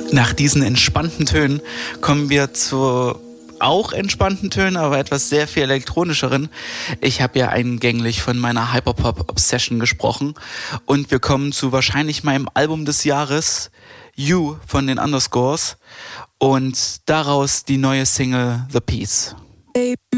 Nach diesen entspannten Tönen kommen wir zu auch entspannten Tönen, aber etwas sehr viel elektronischeren. Ich habe ja eingänglich von meiner Hyperpop-Obsession gesprochen und wir kommen zu wahrscheinlich meinem Album des Jahres, You von den Underscores, und daraus die neue Single The Peace.